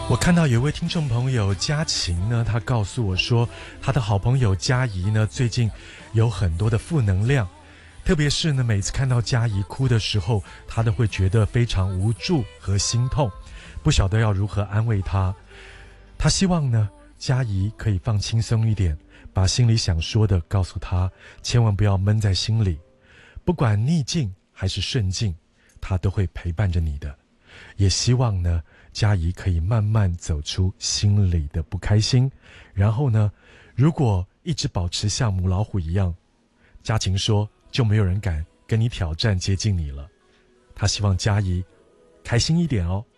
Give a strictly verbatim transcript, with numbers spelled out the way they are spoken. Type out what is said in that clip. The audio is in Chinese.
我看到有一位听众朋友佳晴呢，他告诉我说，他的好朋友佳怡呢，最近有很多的负能量，特别是呢，每次看到佳怡哭的时候，他都会觉得非常无助和心痛，不晓得要如何安慰他。他希望呢，佳怡可以放轻松一点，把心里想说的告诉他，千万不要闷在心里，不管逆境还是顺境，他都会陪伴着你的。也希望呢，佳怡可以慢慢走出心里的不开心，然后呢，如果一直保持像母老虎一样，佳晴说就没有人敢跟你挑战接近你了。她希望佳怡开心一点哦。